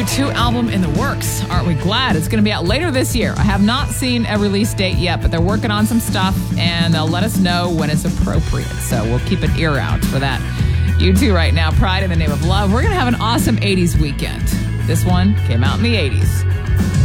U2 album in the works. Aren't we glad? It's going to be out later this year. I have not seen a release date yet, but they're working on some stuff, and they'll let us know when it's appropriate. So we'll keep an ear out for that. U2 right now, Pride in the Name of Love. We're going to have an awesome 80s weekend. This one came out in the 80s.